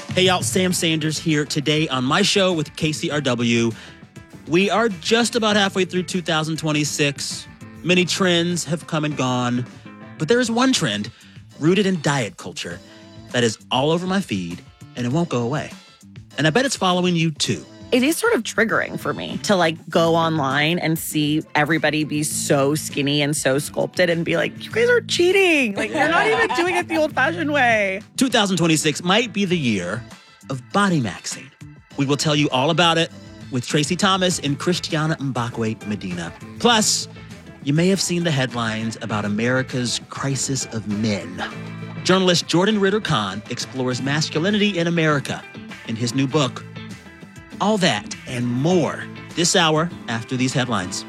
Hey, y'all, Sam Sanders here today on my show with KCRW. We are just about halfway through 2026. Many trends have come and gone, but there is one trend rooted in diet culture that is all over my feed, and it won't go away. And I bet it's following you, too. It is sort of triggering for me to go online and see everybody be so skinny and so sculpted and be like, you guys are cheating. You're not even doing it the old-fashioned way. 2026 might be the year of body maxing. We will tell you all about it with Tracy Thomas and Christiana Mbakwe Medina. Plus, you may have seen the headlines about America's crisis of men. Journalist Jordan Ritter Kahn explores masculinity in America in his new book. All that and more this hour after these headlines.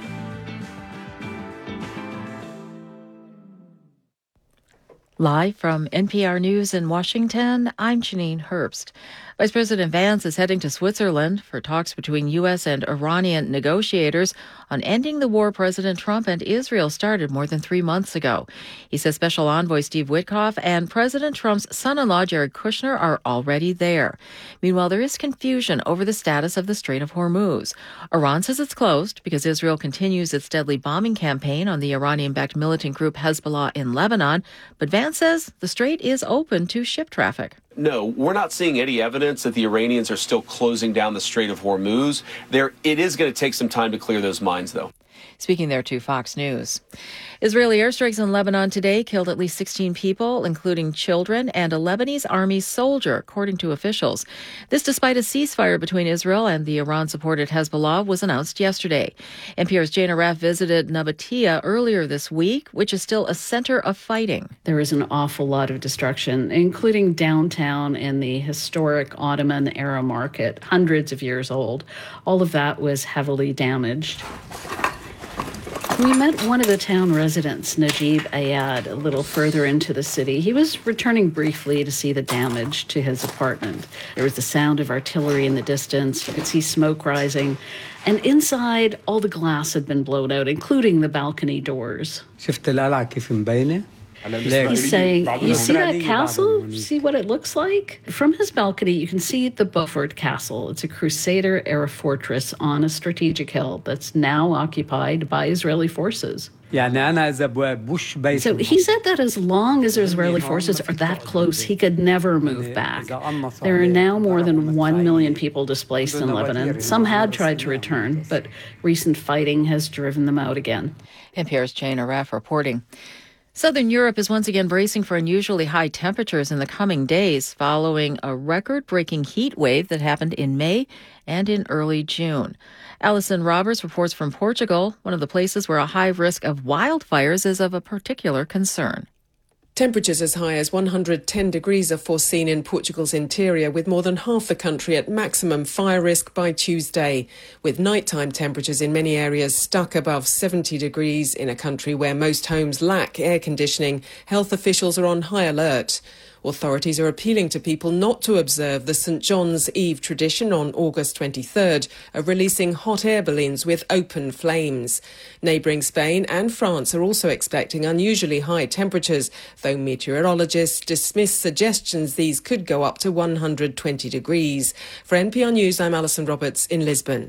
Live from NPR News in Washington, I'm Janine Herbst. Vice President Vance is heading to Switzerland for talks between U.S. and Iranian negotiators on ending the war President Trump and Israel started more than 3 months ago. He says Special Envoy Steve Witkoff and President Trump's son-in-law Jared Kushner are already there. Meanwhile, there is confusion over the status of the Strait of Hormuz. Iran says it's closed because Israel continues its deadly bombing campaign on the Iranian-backed militant group Hezbollah in Lebanon, but Vance says the strait is open to ship traffic. No, we're not seeing any evidence that the Iranians are still closing down the Strait of Hormuz. It is going to take some time to clear those mines, though. Speaking there to Fox News. Israeli airstrikes in Lebanon today killed at least 16 people, including children and a Lebanese army soldier, according to officials. This despite a ceasefire between Israel and the Iran-supported Hezbollah was announced yesterday. NPR's Jane Arraf visited Nabatea earlier this week, which is still a center of fighting. There is an awful lot of destruction, including downtown and the historic Ottoman-era market, hundreds of years old. All of that was heavily damaged. We met one of the town residents, Najib Ayad, a little further into the city. He was returning briefly to see the damage to his apartment. There was the sound of artillery in the distance. You could see smoke rising. And inside, all the glass had been blown out, including the balcony doors. He's saying, you see that castle? See what it looks like? From his balcony, you can see the Beaufort Castle. It's a Crusader-era fortress on a strategic hill that's now occupied by Israeli forces. So he said that as long as Israeli forces are that close, he could never move back. There are now more than 1 million people displaced in Lebanon. Some had tried to return, but recent fighting has driven them out again. NPR's Jane Arraf reporting. Southern Europe is once again bracing for unusually high temperatures in the coming days following a record-breaking heat wave that happened in May and in early June. Alison Roberts reports from Portugal, one of the places where a high risk of wildfires is of a particular concern. Temperatures as high as 110 degrees are foreseen in Portugal's interior, with more than half the country at maximum fire risk by Tuesday, with nighttime temperatures in many areas stuck above 70 degrees. In a country where most homes lack air conditioning, health officials are on high alert. Authorities are appealing to people not to observe the St. John's Eve tradition on August 23rd of releasing hot air balloons with open flames. Neighbouring Spain and France are also expecting unusually high temperatures, though meteorologists dismiss suggestions these could go up to 120 degrees. For NPR News, I'm Alison Roberts in Lisbon.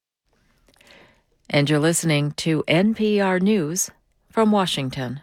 And you're listening to NPR News from Washington.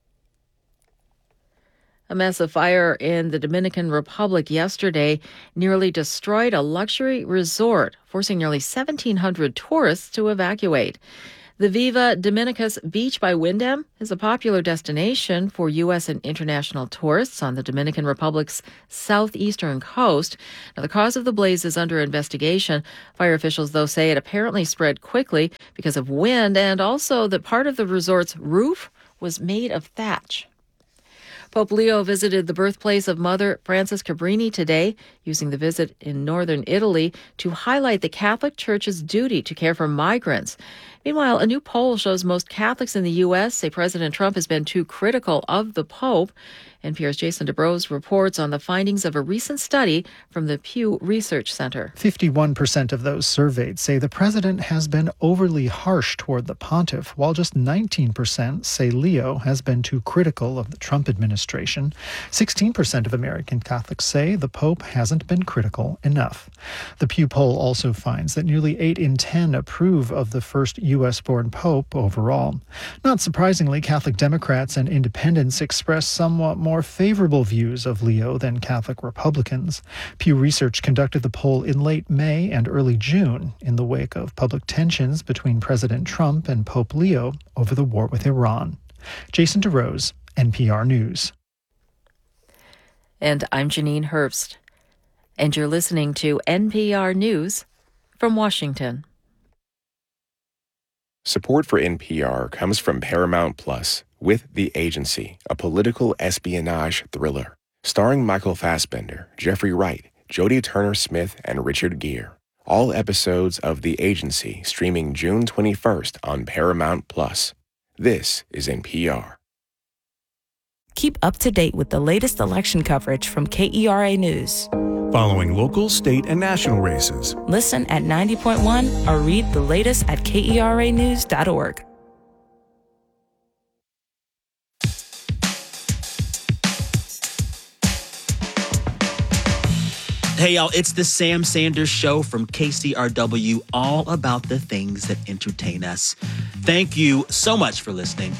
A massive fire in the Dominican Republic yesterday nearly destroyed a luxury resort, forcing nearly 1,700 tourists to evacuate. The Viva Dominicus Beach by Wyndham is a popular destination for U.S. and international tourists on the Dominican Republic's southeastern coast. Now, the cause of the blaze is under investigation. Fire officials, though, say it apparently spread quickly because of wind and also that part of the resort's roof was made of thatch. Pope Leo visited the birthplace of Mother Frances Cabrini today, using the visit in northern Italy to highlight the Catholic Church's duty to care for migrants. Meanwhile, a new poll shows most Catholics in the U.S. say President Trump has been too critical of the Pope. NPR's Jason DeBrose reports on the findings of a recent study from the Pew Research Center. 51% of those surveyed say the president has been overly harsh toward the pontiff, while just 19% say Leo has been too critical of the Trump administration. 16% of American Catholics say the Pope hasn't been critical enough. The Pew poll also finds that nearly 8 in 10 approve of the first U.S.-born Pope overall. Not surprisingly, Catholic Democrats and independents express somewhat more favorable views of Leo than Catholic Republicans. Pew Research conducted the poll in late May and early June in the wake of public tensions between President Trump and Pope Leo over the war with Iran. Jason DeRose, NPR News. And I'm Janine Herbst. And you're listening to NPR News from Washington. Support for NPR comes from Paramount Plus with The Agency, a political espionage thriller. Starring Michael Fassbender, Jeffrey Wright, Jodie Turner-Smith, and Richard Gere. All episodes of The Agency streaming June 21st on Paramount Plus. This is NPR. Keep up to date with the latest election coverage from KERA News. Following local, state, and national races. Listen at 90.1 or read the latest at KERAnews.org. Hey, y'all, it's the Sam Sanders Show from KCRW, all about the things that entertain us. Thank you so much for listening.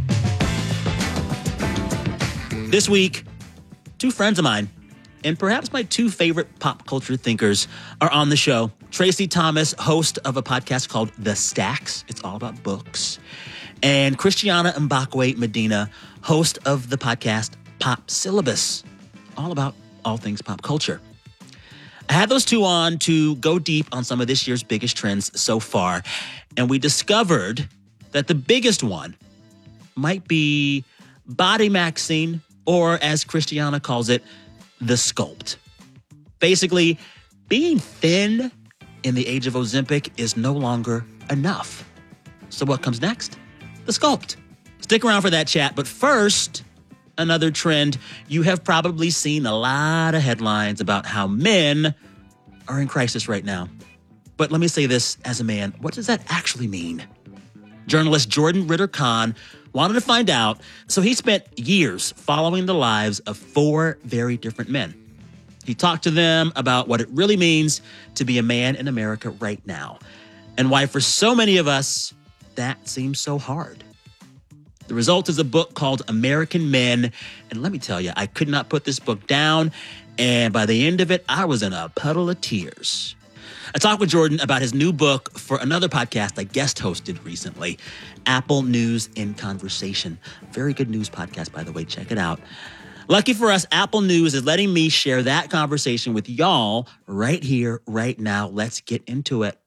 This week, two friends of mine, and perhaps my two favorite pop culture thinkers, are on the show. Tracy Thomas, host of a podcast called The Stacks. It's all about books. And Christiana Mbakwe Medina, host of the podcast Pop Syllabus, all about all things pop culture. I had those two on to go deep on some of this year's biggest trends so far, and we discovered that the biggest one might be body maxing, or as Christiana calls it, the sculpt. Basically, being thin in the age of Ozempic is no longer enough. So what comes next? The sculpt. Stick around for that chat, but first, another trend. You have probably seen a lot of headlines about how men are in crisis right now. But let me say this as a man, what does that actually mean? Journalist Jordan Ritter-Kahn wanted to find out, so he spent years following the lives of 4 very different men. He talked to them about what it really means to be a man in America right now, and why for so many of us, that seems so hard. The result is a book called American Men, and let me tell you, I could not put this book down, and by the end of it, I was in a puddle of tears. I talked with Jordan about his new book for another podcast I guest hosted recently, Apple News in Conversation. Very good news podcast, by the way. Check it out. Lucky for us, Apple News is letting me share that conversation with y'all right here, right now. Let's get into it.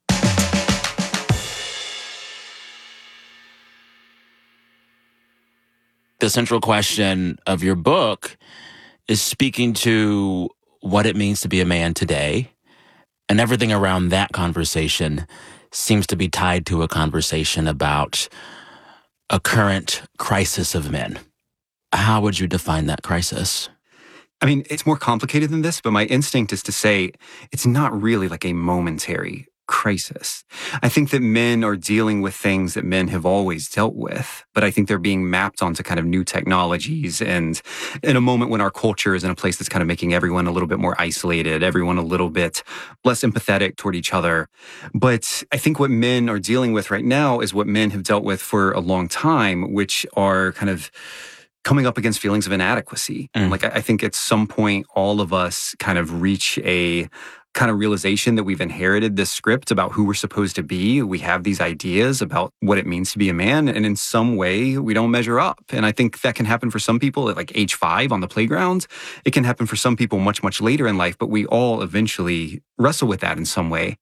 The central question of your book is speaking to what it means to be a man today. And everything around that conversation seems to be tied to a conversation about a current crisis of men. How would you define that crisis? I mean, it's more complicated than this, but my instinct is to say it's not really like a momentary crisis. I think that men are dealing with things that men have always dealt with, but I think they're being mapped onto kind of new technologies, and in a moment when our culture is in a place that's kind of making everyone a little bit more isolated, everyone a little bit less empathetic toward each other. But I think what men are dealing with right now is what men have dealt with for a long time, which are kind of coming up against feelings of inadequacy. Like, I think at some point, all of us kind of reach a kind of realization that we've inherited this script about who we're supposed to be. We have these ideas about what it means to be a man, and in some way, we don't measure up. And I think that can happen for some people at like age 5 on the playground. It can happen for some people much, much later in life, but we all eventually wrestle with that in some way.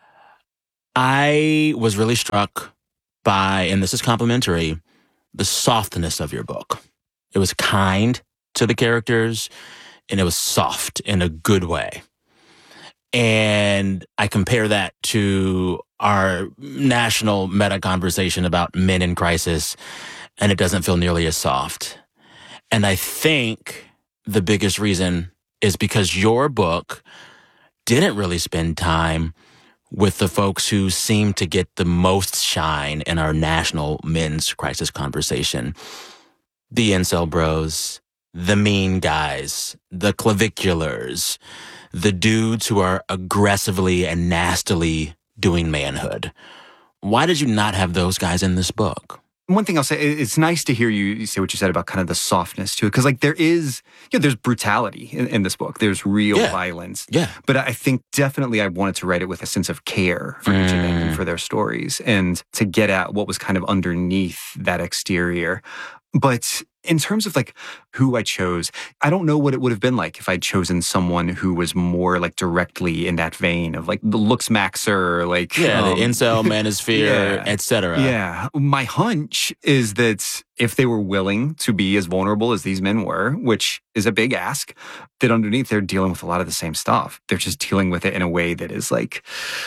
I was really struck by, and this is complimentary, the softness of your book. It was kind to the characters, and it was soft in a good way. And I compare that to our national meta conversation about men in crisis, and it doesn't feel nearly as soft. And I think the biggest reason is because your book didn't really spend time with the folks who seem to get the most shine in our national men's crisis conversation. The incel bros, the mean guys, the claviculars, the dudes who are aggressively and nastily doing manhood. Why did you not have those guys in this book? One thing I'll say, it's nice to hear you say what you said about kind of the softness to it. Because, like, there is, there's brutality in this book. There's real violence. Yeah. But I think definitely I wanted to write it with a sense of care for each of them and for their stories, and to get at what was kind of underneath that exterior. But in terms of, like, who I chose, I don't know what it would have been like if I'd chosen someone who was more, like, directly in that vein of, like, the looks maxer, like... the incel, manosphere, etc. Yeah. My hunch is that if they were willing to be as vulnerable as these men were, which is a big ask, that underneath they're dealing with a lot of the same stuff. They're just dealing with it in a way that is, like,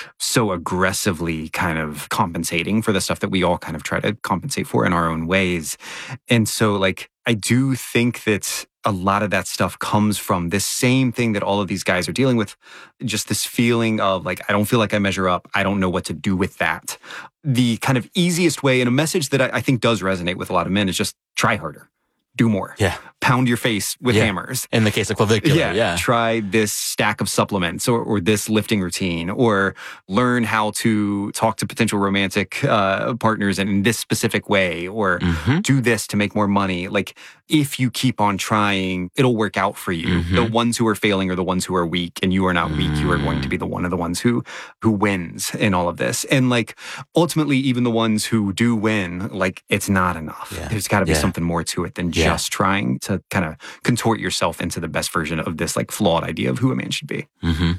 so aggressively kind of compensating for the stuff that we all kind of try to compensate for in our own ways. And so, like, I do think that a lot of that stuff comes from this same thing that all of these guys are dealing with, just this feeling of, like, I don't feel like I measure up. I don't know what to do with that. The kind of easiest way, and a message that I think does resonate with a lot of men, is just try harder. Do more. Yeah. Pound your face with hammers. In the case of clavicular, Try this stack of supplements or this lifting routine, or learn how to talk to potential romantic partners in this specific way, or do this to make more money. Like, if you keep on trying, it'll work out for you. The ones who are failing are the ones who are weak, and you are not weak. You are going to be one of the ones who wins in all of this. And, like, ultimately, even the ones who do win, like, it's not enough. Yeah. There's got to be something more to it than just trying to kind of contort yourself into the best version of this, like, flawed idea of who a man should be.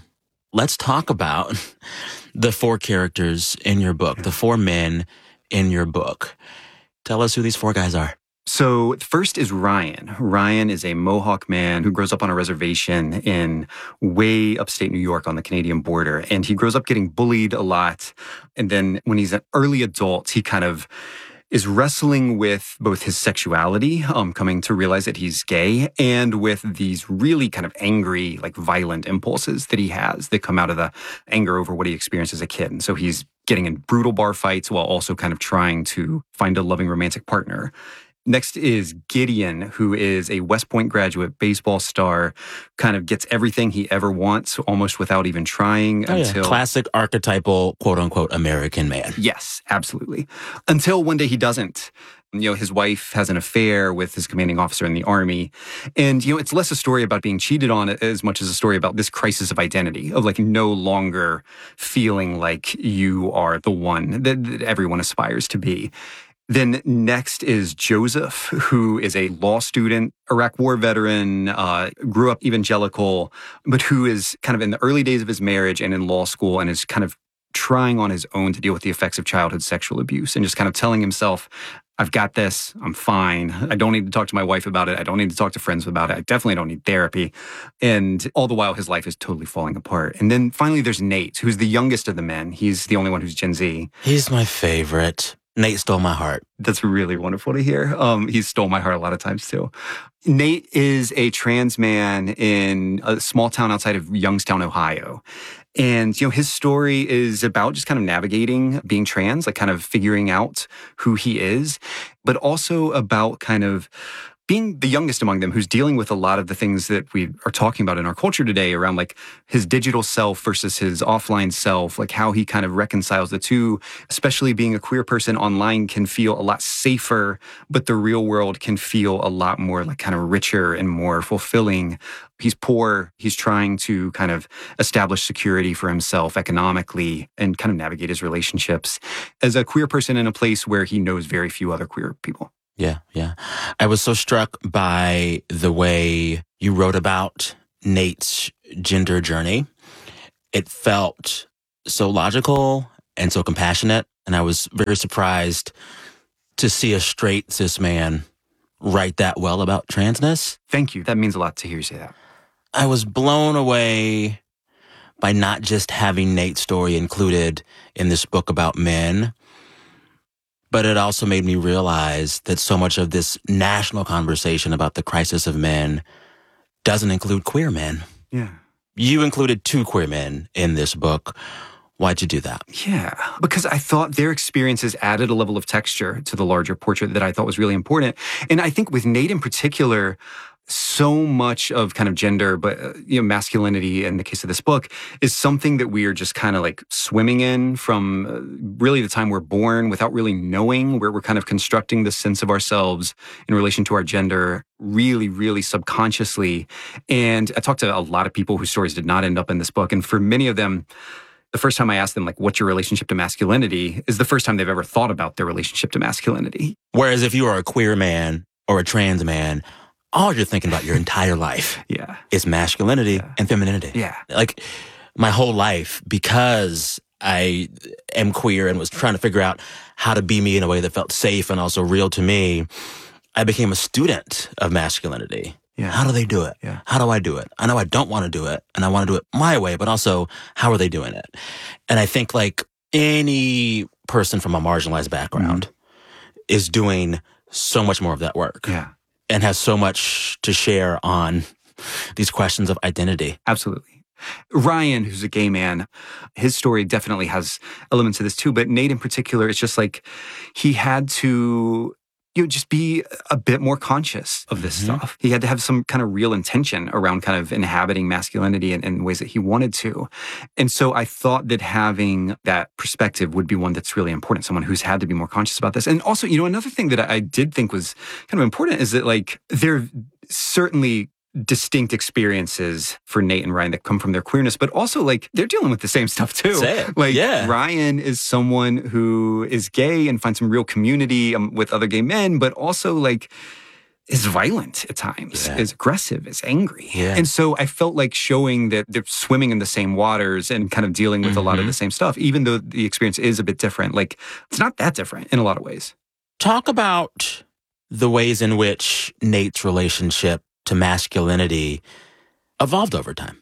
Let's talk about the 4 characters in your book, the 4 men in your book. Tell us who these 4 guys are. So first is Ryan. Ryan is a Mohawk man who grows up on a reservation in way upstate New York on the Canadian border. And he grows up getting bullied a lot. And then when he's an early adult, he kind of is wrestling with both his sexuality, coming to realize that he's gay, and with these really kind of angry, like, violent impulses that he has that come out of the anger over what he experienced as a kid. And so he's getting in brutal bar fights while also kind of trying to find a loving romantic partner. Next is Gideon, who is a West Point graduate, baseball star, kind of gets everything he ever wants almost without even trying until... Classic archetypal, quote-unquote, American man. Yes, absolutely. Until one day he doesn't. His wife has an affair with his commanding officer in the Army. And, it's less a story about being cheated on as much as a story about this crisis of identity, of, like, no longer feeling like you are the one that everyone aspires to be. Then next is Joseph, who is a law student, Iraq War veteran, grew up evangelical, but who is kind of in the early days of his marriage and in law school, and is kind of trying on his own to deal with the effects of childhood sexual abuse, and just kind of telling himself, I've got this, I'm fine. I don't need to talk to my wife about it. I don't need to talk to friends about it. I definitely don't need therapy. And all the while, his life is totally falling apart. And then finally, there's Nate, who's the youngest of the men. He's the only one who's Gen Z. He's my favorite. Nate stole my heart. That's really wonderful to hear. He stole my heart a lot of times, too. Nate is a trans man in a small town outside of Youngstown, Ohio. And, his story is about just kind of navigating being trans, like kind of figuring out who he is, but also about kind of being the youngest among them, who's dealing with a lot of the things that we are talking about in our culture today around, like, his digital self versus his offline self, like how he kind of reconciles the two. Especially being a queer person online can feel a lot safer, but the real world can feel a lot more, like, kind of richer and more fulfilling. He's poor. He's trying to kind of establish security for himself economically and kind of navigate his relationships as a queer person in a place where he knows very few other queer people. Yeah. I was so struck by the way you wrote about Nate's gender journey. It felt so logical and so compassionate, and I was very surprised to see a straight cis man write that well about transness. Thank you. That means a lot to hear you say that. I was blown away by not just having Nate's story included in this book about men, but it also made me realize that so much of this national conversation about the crisis of men doesn't include queer men. Yeah. You included 2 queer men in this book. Why'd you do that? Yeah, because I thought their experiences added a level of texture to the larger portrait that I thought was really important. And I think with Nate in particular, so much of kind of gender, but masculinity in the case of this book is something that we are just kind of like swimming in from really the time we're born without really knowing, where we're kind of constructing the sense of ourselves in relation to our gender really, really subconsciously. And I talked to a lot of people whose stories did not end up in this book. And for many of them, the first time I asked them, like, what's your relationship to masculinity is the first time they've ever thought about their relationship to masculinity. Whereas if you are a queer man or a trans man, all you're thinking about your entire life is masculinity and femininity. Yeah. Like, my whole life, because I am queer and was trying to figure out how to be me in a way that felt safe and also real to me, I became a student of masculinity. Yeah. How do they do it? Yeah. How do I do it? I know I don't want to do it, and I want to do it my way, but also, how are they doing it? And I think, like, any person from a marginalized background is doing so much more of that work. Yeah. And has so much to share on these questions of identity. Absolutely. Ryan, who's a gay man, his story definitely has elements of this too, but Nate in particular, it's just like he had to just be a bit more conscious of this stuff. He had to have some kind of real intention around kind of inhabiting masculinity in ways that he wanted to. And so I thought that having that perspective would be one that's really important, someone who's had to be more conscious about this. And also, another thing that I did think was kind of important is that, like, there certainly distinct experiences for Nate and Ryan that come from their queerness, but also, like, they're dealing with the same stuff too. Like, Ryan is someone who is gay and finds some real community with other gay men, but also, like, is violent at times, is aggressive, is angry. And so I felt like showing that they're swimming in the same waters and kind of dealing with a lot of the same stuff, even though the experience is a bit different. Like, it's not that different in a lot of ways. Talk about the ways in which Nate's relationship to masculinity evolved over time.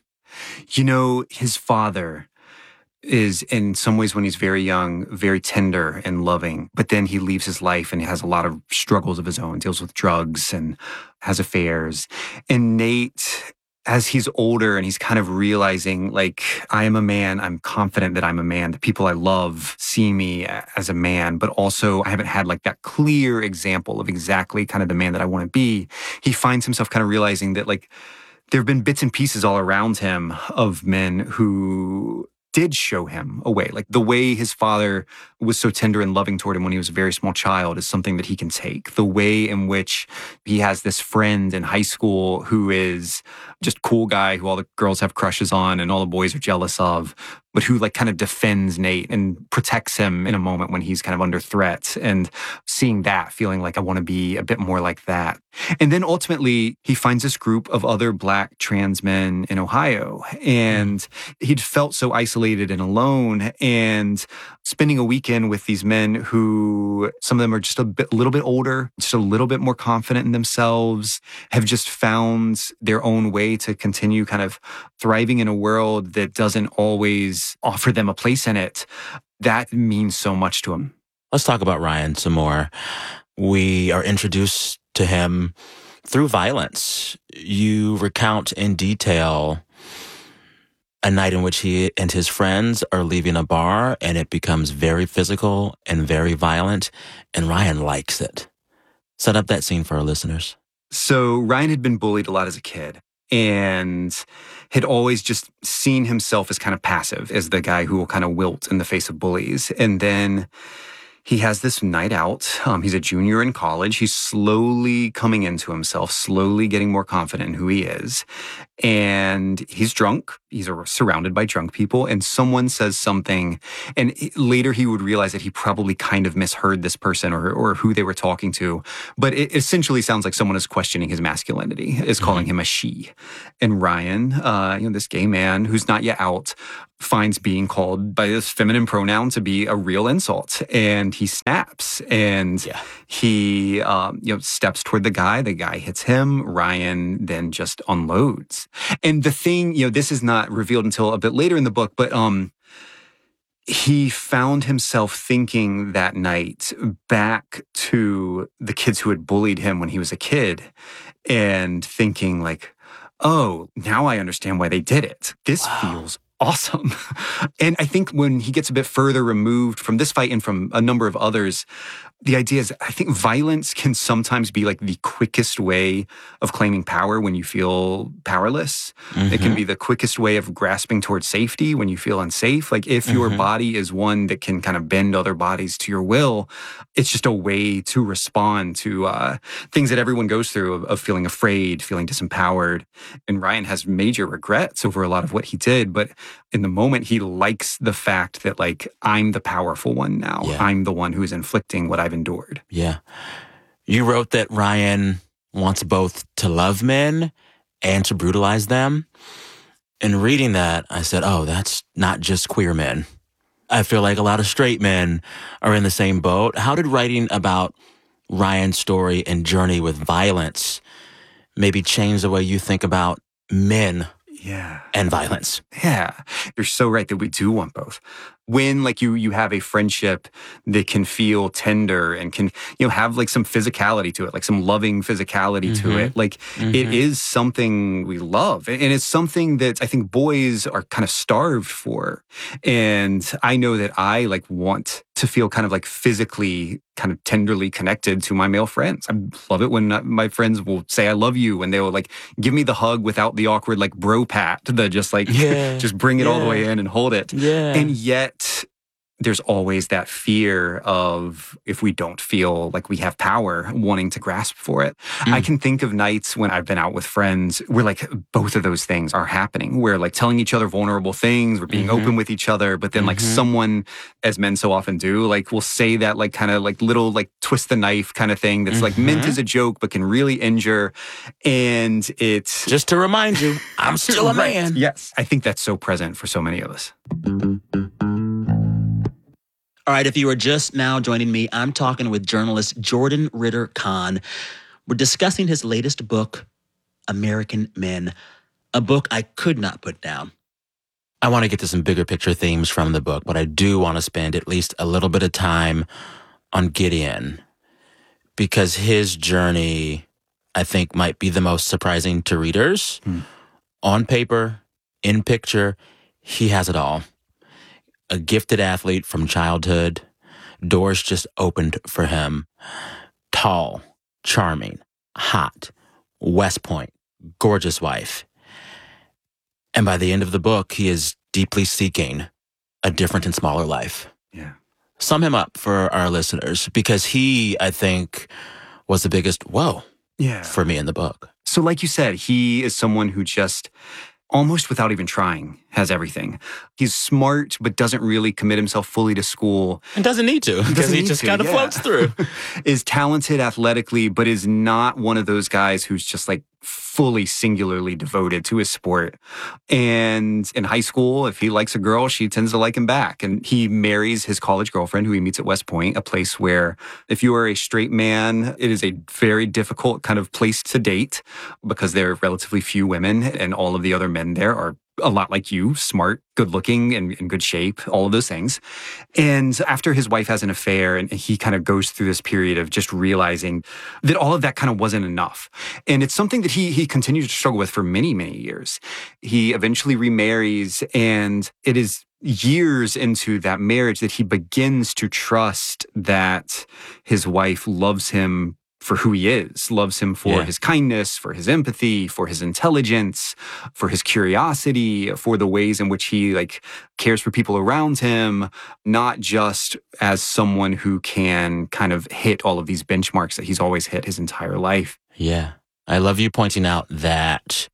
His father is, in some ways, when he's very young, very tender and loving, but then he leaves his life and he has a lot of struggles of his own, deals with drugs and has affairs. And Nate, as he's older and he's kind of realizing, like, I am a man, I'm confident that I'm a man, the people I love see me as a man, but also I haven't had, like, that clear example of exactly kind of the man that I want to be. He finds himself kind of realizing that, like, there have been bits and pieces all around him of men who did show him a way. Like, the way his father was so tender and loving toward him when he was a very small child is something that he can take. The way in which he has this friend in high school who is just cool guy who all the girls have crushes on and all the boys are jealous of, but who, like, kind of defends Nate and protects him in a moment when he's kind of under threat, and seeing that, feeling like I want to be a bit more like that. And then ultimately he finds this group of other Black trans men in Ohio, and he'd felt so isolated and alone, and spending a weekend with these men who, some of them are just a little bit older, just a little bit more confident in themselves, have just found their own way to continue kind of thriving in a world that doesn't always offer them a place in it. That means so much to him. Let's talk about Ryan some more. We are introduced to him through violence. You recount in detail a night in which he and his friends are leaving a bar, and it becomes very physical and very violent, and Ryan likes it. Set up that scene for our listeners. So Ryan had been bullied a lot as a kid, and had always just seen himself as kind of passive, as the guy who will kind of wilt in the face of bullies. And then he has this night out. He's a junior in college. He's slowly coming into himself, slowly getting more confident in who he is. And he's drunk. He's surrounded by drunk people. And someone says something. And later he would realize that he probably kind of misheard this person or who they were talking to. But it essentially sounds like someone is questioning his masculinity, is calling him a she. And Ryan, this gay man who's not yet out, finds being called by this feminine pronoun to be a real insult. And he snaps and he steps toward the guy hits him, Ryan then just unloads. And the thing, this is not revealed until a bit later in the book, but he found himself thinking that night back to the kids who had bullied him when he was a kid and thinking like, oh, now I understand why they did it. This feels awesome. And I think when he gets a bit further removed from this fight and from a number of others, the idea is, I think violence can sometimes be like the quickest way of claiming power when you feel powerless. Mm-hmm. It can be the quickest way of grasping towards safety when you feel unsafe. Like if your body is one that can kind of bend other bodies to your will, it's just a way to respond to things that everyone goes through of feeling afraid, feeling disempowered. And Ryan has major regrets over a lot of what he did, but in the moment, he likes the fact that, like, I'm the powerful one now. Yeah. I'm the one who is inflicting what I've endured. Yeah. You wrote that Ryan wants both to love men and to brutalize them. In reading that, I said, oh, that's not just queer men. I feel like a lot of straight men are in the same boat. How did writing about Ryan's story and journey with violence maybe change the way you think about men and violence? Yeah, you're so right that we do want both. When like you have a friendship that can feel tender and can, have like some physicality to it, like some loving physicality to it, like it is something we love. And it's something that I think boys are kind of starved for. And I know that I like want to feel kind of like physically kind of tenderly connected to my male friends. I love it when my friends will say I love you and they will like give me the hug without the awkward like bro pat, the just like just bring it all the way in and hold it. Yeah. And yet there's always that fear of if we don't feel like we have power, wanting to grasp for it. I can think of nights when I've been out with friends where like both of those things are happening. We're like telling each other vulnerable things, we're being open with each other, but then like someone, as men so often do, like will say that like kind of like little like twist the knife kind of thing that's like meant as a joke but can really injure. And it's just to remind you, I'm still a man. Yes. I think that's so present for so many of us. All right, if you are just now joining me, I'm talking with journalist Jordan Ritter Kahn. We're discussing his latest book, American Men, a book I could not put down. I want to get to some bigger picture themes from the book, but I do want to spend at least a little bit of time on Gideon, because his journey, I think, might be the most surprising to readers. On paper, in picture, he has it all. A gifted athlete from childhood. Doors just opened for him. Tall, charming, hot, West Point, gorgeous wife. And by the end of the book, he is deeply seeking a different and smaller life. Yeah. Sum him up for our listeners, because he, I think, was the biggest whoa for me in the book. So like you said, he is someone who just almost without even trying, has everything. He's smart, but doesn't really commit himself fully to school. And doesn't need to, because he just kind of floats through. Is talented athletically, but is not one of those guys who's just like fully singularly devoted to his sport. And in high school, if he likes a girl, she tends to like him back. And he marries his college girlfriend, who he meets at West Point, a place where if you are a straight man, it is a very difficult kind of place to date because there are relatively few women and all of the other men there are a lot like you, smart, good looking, and in good shape, all of those things. And after his wife has an affair, and he kind of goes through this period of just realizing that all of that kind of wasn't enough. And it's something that he continued to struggle with for many, many years. He eventually remarries, and it is years into that marriage that he begins to trust that his wife loves him for who he is, loves him for his kindness, for his empathy, for his intelligence, for his curiosity, for the ways in which he like cares for people around him, not just as someone who can kind of hit all of these benchmarks that he's always hit his entire life. Yeah. I love you pointing out that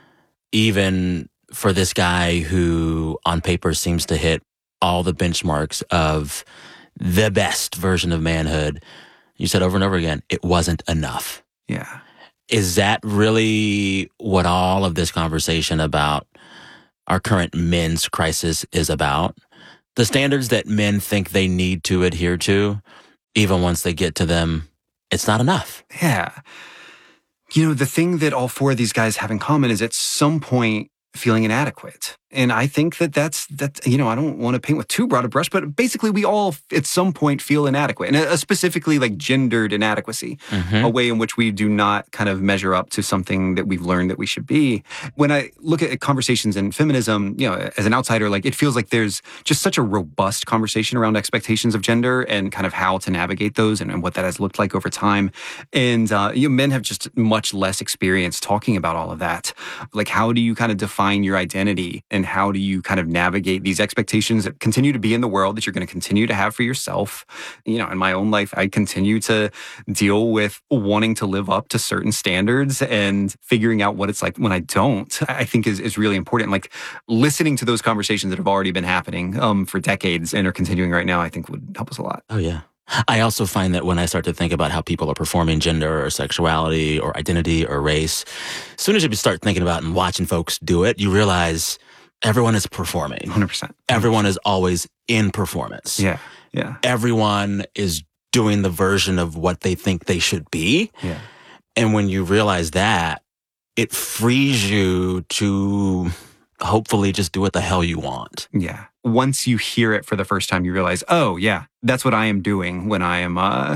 even for this guy who on paper seems to hit all the benchmarks of the best version of manhood, you said over and over again, it wasn't enough. Yeah. Is that really what all of this conversation about our current men's crisis is about? The standards that men think they need to adhere to, even once they get to them, it's not enough. Yeah. You know, the thing that all four of these guys have in common is at some point feeling inadequate. And I think that's, you know, I don't want to paint with too broad a brush, but basically we all at some point feel inadequate, and specifically like gendered inadequacy, a way in which we do not kind of measure up to something that we've learned that we should be. When I look at conversations in feminism, you know, as an outsider, like it feels like there's just such a robust conversation around expectations of gender and kind of how to navigate those and what that has looked like over time. And you know, men have just much less experience talking about all of that. Like, how do you kind of define your identity? And how do you kind of navigate these expectations that continue to be in the world that you're going to continue to have for yourself? You know, in my own life, I continue to deal with wanting to live up to certain standards and figuring out what it's like when I don't, I think is really important. Like listening to those conversations that have already been happening for decades and are continuing right now, I think would help us a lot. Oh, yeah. I also find that when I start to think about how people are performing gender or sexuality or identity or race, as soon as you start thinking about and watching folks do it, you realize everyone is performing. 100%. Everyone is always in performance. Yeah. Yeah. Everyone is doing the version of what they think they should be. Yeah. And when you realize that, it frees you to hopefully just do what the hell you want. Yeah. Once you hear it for the first time, you realize, oh, yeah, that's what I am doing when I am,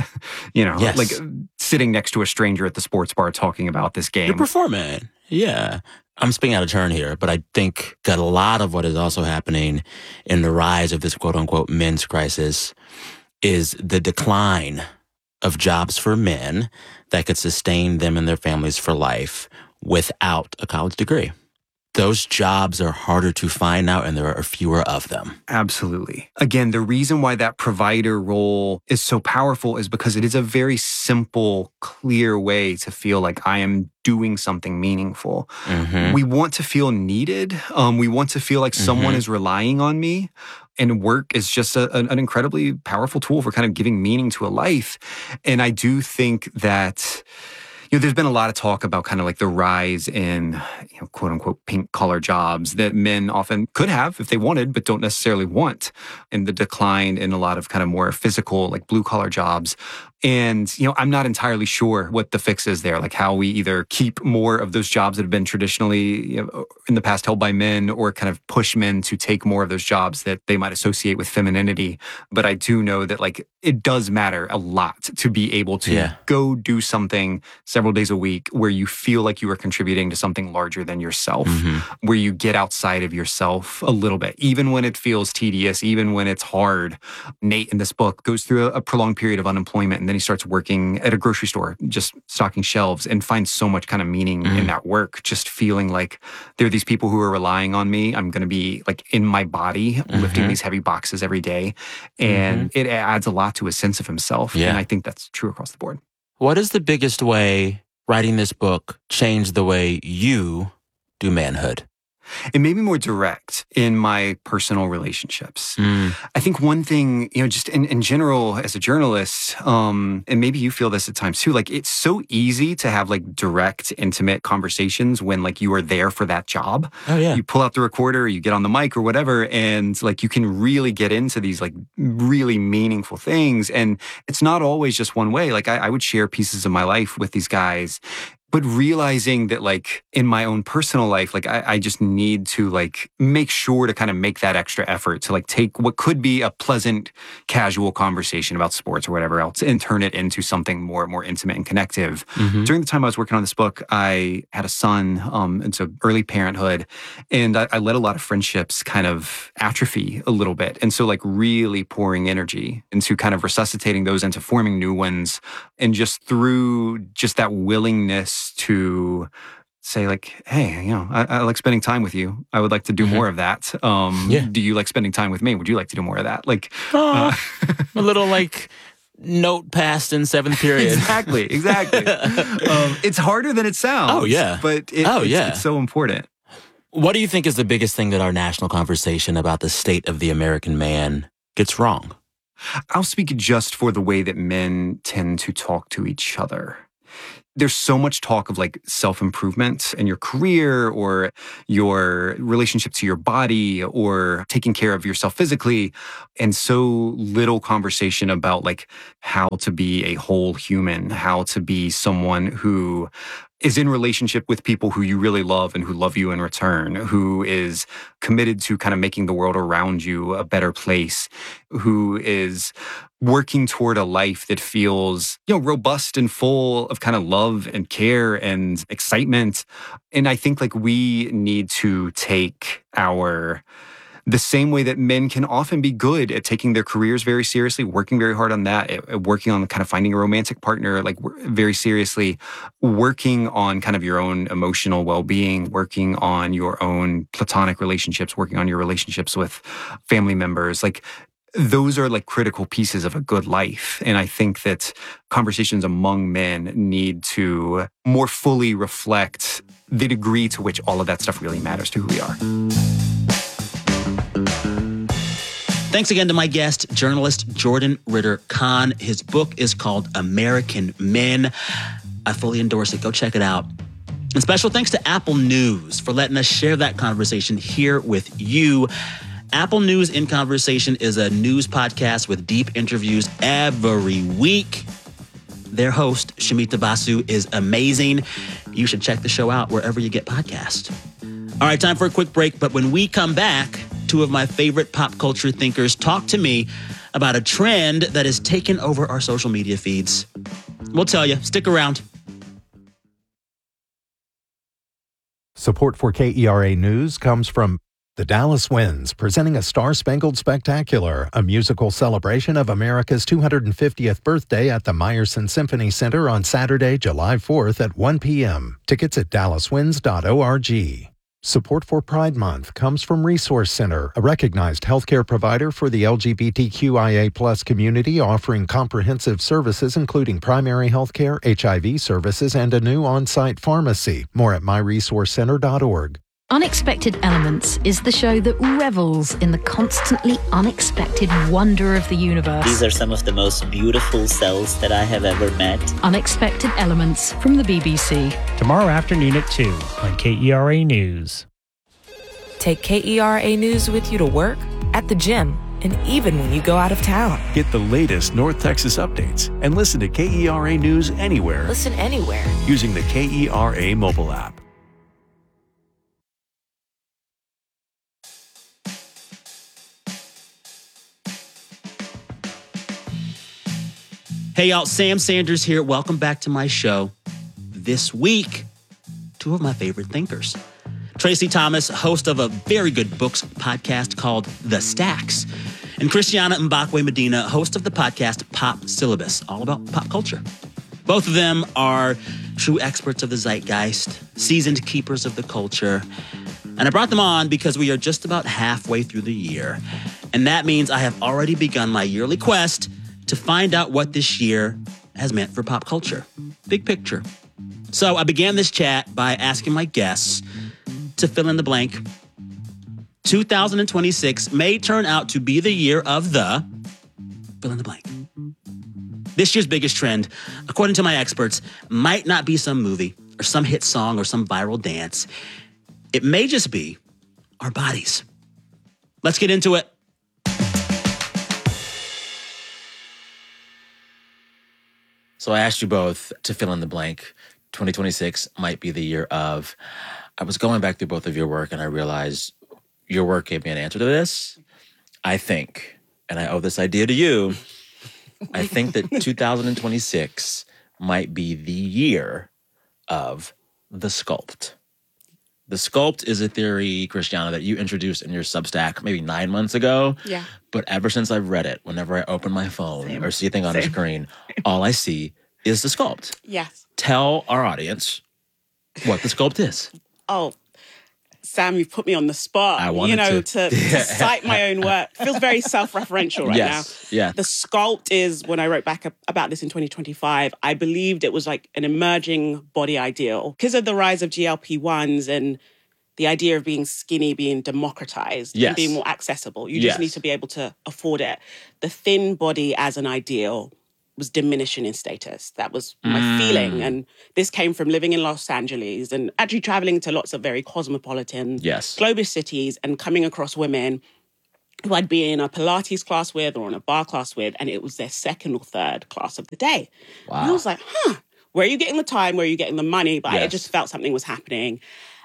you know, Yes. like sitting next to a stranger at the sports bar talking about this game. You're performing. Yeah. I'm spinning out of turn here, but I think that a lot of what is also happening in the rise of this quote unquote men's crisis is the decline of jobs for men that could sustain them and their families for life without a college degree. Those jobs are harder to find now, and there are fewer of them. Absolutely. Again, the reason why that provider role is so powerful is because it is a very simple, clear way to feel like I am doing something meaningful. We want to feel needed. We want to feel like someone is relying on me. And work is just an incredibly powerful tool for kind of giving meaning to a life. And I do think that, you know, there's been a lot of talk about kind of like the rise in, you know, quote unquote, pink collar jobs that men often could have if they wanted, but don't necessarily want, and the decline in a lot of kind of more physical, like blue collar jobs. And, you know, I'm not entirely sure what the fix is there, like how we either keep more of those jobs that have been traditionally, you know, in the past held by men, or kind of push men to take more of those jobs that they might associate with femininity. But I do know that like it does matter a lot to be able to go do something several days a week where you feel like you are contributing to something larger than yourself, where you get outside of yourself a little bit, even when it feels tedious, even when it's hard. Nate in this book goes through a prolonged period of unemployment, and then he starts working at a grocery store, just stocking shelves, and finds so much kind of meaning in that work, just feeling like there are these people who are relying on me. I'm going to be like in my body, lifting these heavy boxes every day. And it adds a lot to his sense of himself. And I think that's true across the board. What is the biggest way writing this book changed the way you do manhood? It made me more direct in my personal relationships. I think one thing, you know, just in general as a journalist, and maybe you feel this at times too, like it's so easy to have like direct, intimate conversations when like you are there for that job. Oh, yeah. You pull out the recorder, you get on the mic or whatever, and like you can really get into these like really meaningful things. And it's not always just one way. Like I would share pieces of my life with these guys, but realizing that like in my own personal life, like I just need to like make sure to kind of make that extra effort to like take what could be a pleasant, casual conversation about sports or whatever else and turn it into something more intimate and connective. During the time I was working on this book, I had a son, and so early parenthood, and I let a lot of friendships kind of atrophy a little bit. And so like really pouring energy into kind of resuscitating those into forming new ones. And just through just that willingness to say like, hey, you know, I like spending time with you. I would like to do more of that. Do you like spending time with me? Would you like to do more of that? Like a little like note passed in seventh period. Exactly. It's harder than it sounds. Oh, yeah. But it's so important. What do you think is the biggest thing that our national conversation about the state of the American man gets wrong? I'll speak just for the way that men tend to talk to each other. there's so much talk of like self-improvement in your career or your relationship to your body or taking care of yourself physically, and so little conversation about like how to be a whole human, how to be someone who is in relationship with people who you really love and who love you in return, who is committed to kind of making the world around you a better place, who is working toward a life that feels, robust and full of kind of love and care and excitement. And I think like we need to take the same way that men can often be good at taking their careers very seriously, working very hard on that, working on kind of finding a romantic partner, like very seriously, working on kind of your own emotional well-being, working on your own platonic relationships, working on your relationships with family members. Like those are like critical pieces of a good life. And I think that conversations among men need to more fully reflect the degree to which all of that stuff really matters to who we are. Thanks again to my guest, journalist Jordan Ritter Conn. His book is called American Men. I fully endorse it. Go check it out. And special thanks to Apple News for letting us share that conversation here with you. Apple News in Conversation is a news podcast with deep interviews every week. Their host, Shamita Basu, is amazing. You should check the show out wherever you get podcasts. All right, time for a quick break. But when we come back, two of my favorite pop culture thinkers talk to me about a trend that has taken over our social media feeds. We'll tell you. Stick around. Support for KERA News comes from the Dallas Winds, presenting a Star-Spangled Spectacular, a musical celebration of America's 250th birthday at the Meyerson Symphony Center on Saturday, July 4th at 1 p.m. Tickets at dallaswinds.org. Support for Pride Month comes from Resource Center, a recognized healthcare provider for the LGBTQIA+ community, offering comprehensive services including primary healthcare, HIV services, and a new on-site pharmacy. More at myresourcecenter.org. Unexpected Elements is the show that revels in the constantly unexpected wonder of the universe. These are some of the most beautiful cells that I have ever met. Unexpected Elements from the BBC. Tomorrow afternoon at 2 on KERA News. Take KERA News with you to work, at the gym, and even when you go out of town. Get the latest North Texas updates and listen to KERA News anywhere. Listen anywhere. Using the KERA mobile app. Hey, y'all, Sam Sanders here. Welcome back to my show. This week, two of my favorite thinkers. Tracy Thomas, host of a very good books podcast called The Stacks, and Christiana Mbakwe Medina, host of the podcast Pop Syllabus, all about pop culture. Both of them are true experts of the zeitgeist, seasoned keepers of the culture. And I brought them on because we are just about halfway through the year. And that means I have already begun my yearly quest to find out what this year has meant for pop culture. Big picture. So I began this chat by asking my guests to fill in the blank. 2026 may turn out to be the year of the fill in the blank. This year's biggest trend, according to my experts, might not be some movie or some hit song or some viral dance. It may just be our bodies. Let's get into it. So I asked you both to fill in the blank. 2026 might be the year of. I was going back through both of your work and I realized your work gave me an answer to this. I think, and I owe this idea to you, I think that 2026 might be the year of the sculpt. The sculpt is a theory, Christiana, that you introduced in your Substack maybe 9 months ago. Yeah. But ever since I've read it, whenever I open my phone or see a thing on a screen, all I see is the sculpt. Yes. Tell our audience what the sculpt is. Oh, Sam, you've put me on the spot. I wanted to cite my own work. It feels very self-referential right now. Yeah. The sculpt is, when I wrote back about this in 2025, I believed it was like an emerging body ideal. Because of the rise of GLP-1s and the idea of being skinny being democratized and being more accessible. You just need to be able to afford it. The thin body as an ideal was diminishing in status. That was my feeling. And this came from living in Los Angeles and actually traveling to lots of very cosmopolitan, global cities and coming across women who I'd be in a Pilates class with or in a bar class with, and it was their second or third class of the day. Wow. And I was like, where are you getting the time? Where are you getting the money? But I just felt something was happening.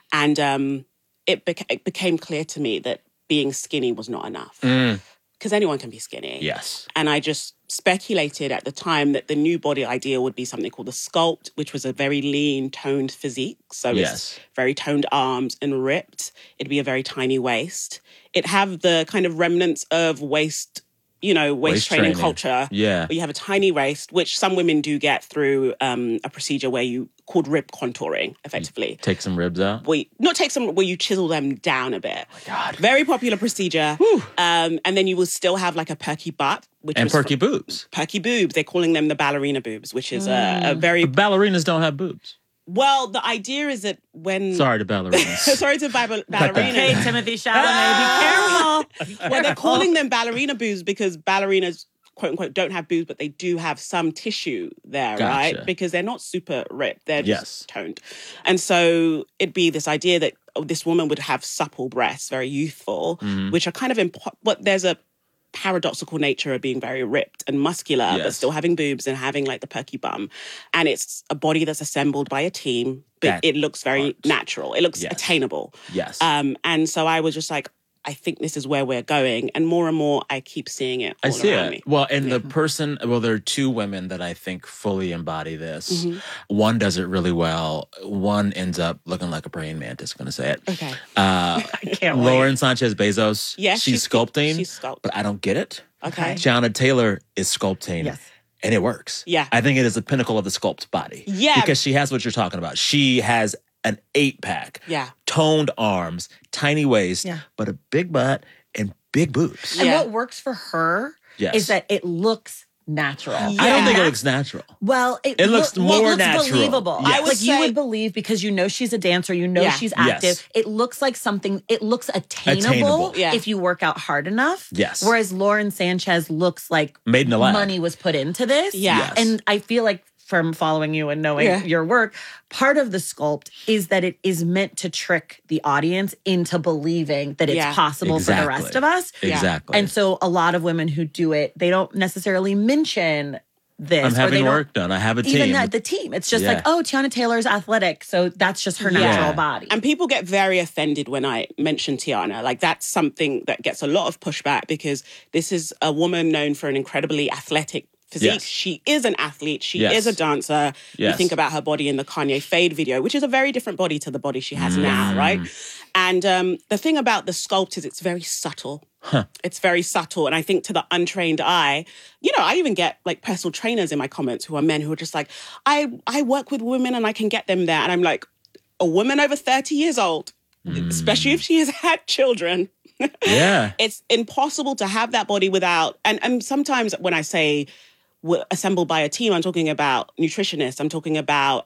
And it became clear to me that being skinny was not enough. Because anyone can be skinny. Yes. And I just speculated at the time that the new body ideal would be something called the Sculpt, which was a very lean, toned physique. So it's very toned arms and ripped. It'd be a very tiny waist. It'd have the kind of remnants of waist training culture. Yeah. Where you have a tiny waist, which some women do get through a procedure called rib contouring, effectively. Take some ribs out? Where you chisel them down a bit. Oh my God. Very popular procedure. And then you will still have like a perky butt. Perky boobs. Perky boobs. They're calling them the ballerina boobs, which is a very... But ballerinas don't have boobs. Well, the idea is that when... Sorry to ballerinas. Sorry to ballerinas. Okay, Timothée Chalamet, be careful. Well, they're calling them ballerina boobs because ballerinas, quote unquote, don't have boobs, but they do have some tissue there, right? Because they're not super ripped. They're just toned. And so it'd be this idea that this woman would have supple breasts, very youthful, which are kind of... But there's a paradoxical nature of being very ripped and muscular, but still having boobs and having like the perky bum. And it's a body that's assembled by a team, but it looks very natural. It looks attainable. Yes. And so I was just like, I think this is where we're going. And more I keep seeing it all around me. Well, and there are two women that I think fully embody this. One does it really well. One ends up looking like a praying mantis, going to say it. Okay. I can't wait. Lauren Sanchez Bezos. Yes, she's sculpting. She's sculpting. But I don't get it. Okay. Tiana Taylor is sculpting. Yes. And it works. Yeah. I think it is the pinnacle of the sculpt body. Yeah. Because she has what you're talking about. She has an 8-pack. Yeah. Toned arms, tiny waist, but a big butt and big boobs. And what works for her is that it looks natural. I don't think it looks natural. Well, it looks more natural. Believable. Yes. You would believe because you know she's a dancer, you know she's active. Yes. It looks like something, it looks attainable if you work out hard enough. Yes. Whereas Lauren Sanchez looks like made in the lab. Money was put into this. Yes. And I feel like from following you and knowing your work, part of the sculpt is that it is meant to trick the audience into believing that it's possible for the rest of us. Exactly. And so a lot of women who do it, they don't necessarily mention this. I'm having work done. I have a team. Even the team. It's just like, oh, Tiana Taylor's athletic, so that's just her natural body. And people get very offended when I mention Tiana. Like, that's something that gets a lot of pushback because this is a woman known for an incredibly athletic physique. Yes. She is an athlete. She is a dancer. You think about her body in the Kanye Fade video, which is a very different body to the body she has now, right? And the thing about the sculpt is it's very subtle. It's very subtle. And I think to the untrained eye, I even get like personal trainers in my comments who are men who are just like, I work with women and I can get them there. And I'm like, a woman over 30 years old, especially if she has had children, it's impossible to have that body without. And sometimes when I say assembled by a team, I'm talking about nutritionists. I'm talking about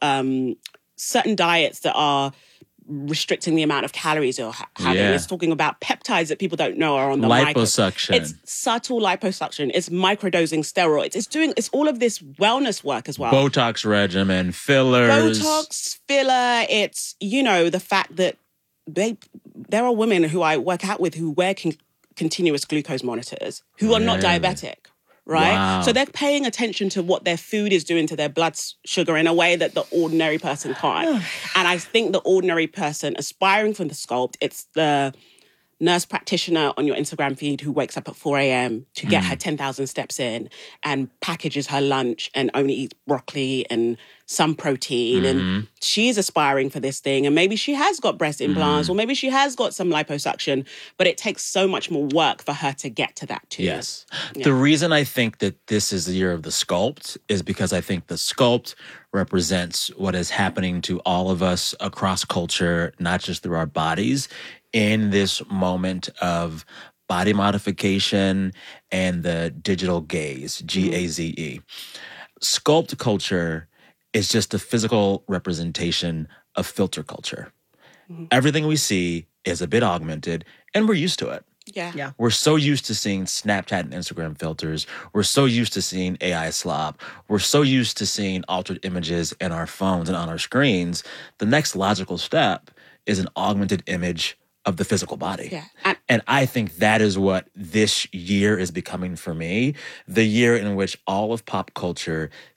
certain diets that are restricting the amount of calories you're having. It's talking about peptides that people don't know are on the liposuction. It's subtle liposuction. It's microdosing steroids. It's all of this wellness work as well. Botox regimen, fillers. Botox, filler. It's, the fact that there are women who I work out with who wear continuous glucose monitors who are not diabetic. Right? Wow. So they're paying attention to what their food is doing to their blood sugar in a way that the ordinary person can't. And I think the ordinary person aspiring for the sculpt, it's the nurse practitioner on your Instagram feed who wakes up at 4 a.m. to get her 10,000 steps in and packages her lunch and only eats broccoli and some protein. And she's aspiring for this thing. And maybe she has got breast implants or maybe she has got some liposuction, but it takes so much more work for her to get to that too. Yes. Yeah. The reason I think that this is the year of the sculpt is because I think the sculpt represents what is happening to all of us across culture, not just through our bodies, in this moment of body modification and the digital gaze, G-A-Z-E. Sculpt culture is just a physical representation of filter culture. Everything we see is a bit augmented, and we're used to it. Yeah. We're so used to seeing Snapchat and Instagram filters. We're so used to seeing AI slop. We're so used to seeing altered images in our phones and on our screens. The next logical step is an augmented image of the physical body. Yeah. And I think that is what this year is becoming for me. The year in which all of pop culture